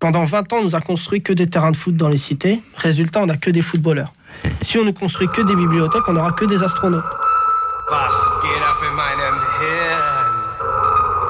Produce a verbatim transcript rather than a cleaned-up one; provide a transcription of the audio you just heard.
Pendant vingt ans, on nous a construit que des terrains de foot dans les cités. Résultat, on n'a que des footballeurs. Si on ne construit que des bibliothèques, on n'aura que des astronautes.